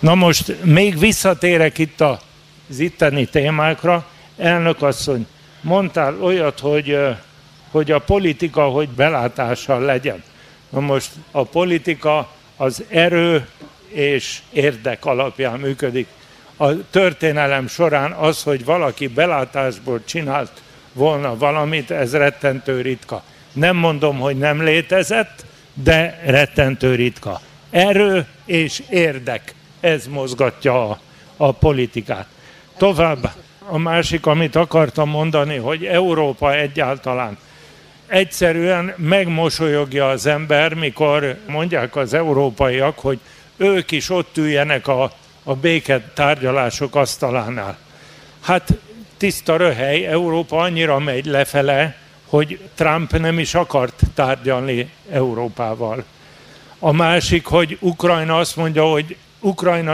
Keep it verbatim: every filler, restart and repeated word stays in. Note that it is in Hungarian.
Na most még visszatérek itt az itteni témákra. Elnök asszony, mondtál olyat, hogy, hogy a politika, hogy belátással legyen. Na most a politika az erő és érdek alapján működik. A történelem során az, hogy valaki belátásból csinált volna valamit, ez rettentő ritka. Nem mondom, hogy nem létezett, de rettentő ritka. Erő és érdek, ez mozgatja a, a politikát. Tovább a másik, amit akartam mondani, hogy Európa egyáltalán egyszerűen megmosolyogja az ember, mikor mondják az európaiak, hogy ők is ott üljenek a, a béketárgyalások asztalánál. Hát tiszta röhely, Európa annyira megy lefele, hogy Trump nem is akart tárgyalni Európával. A másik, hogy Ukrajna azt mondja, hogy Ukrajna